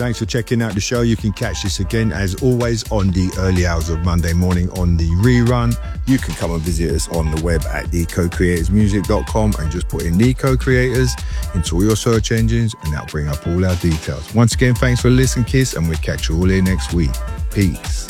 Thanks for checking out the show. You can catch this again, as always, on the early hours of Monday morning on the rerun. You can come and visit us on the web at thecocreatorsmusic.com and just put in The Co-Creators into all your search engines, and that'll bring up all our details. Once again, thanks for listening, Kiss, and we'll catch you all here next week. Peace.